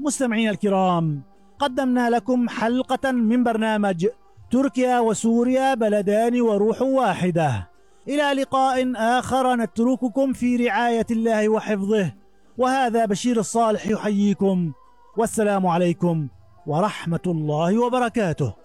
مستمعينا الكرام، قدمنا لكم حلقة من برنامج تركيا وسوريا بلدان وروح واحدة. إلى لقاء آخر نترككم في رعاية الله وحفظه، وهذا بشير الصالح يحييكم، والسلام عليكم ورحمة الله وبركاته.